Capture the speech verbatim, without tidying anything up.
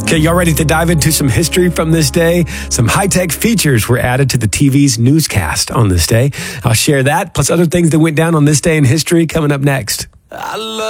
Okay, y'all ready to dive into some history from this day? Some high-tech features were added to the T V's newscast on this day. I'll share that, plus other things that went down on this day in history coming up next. I love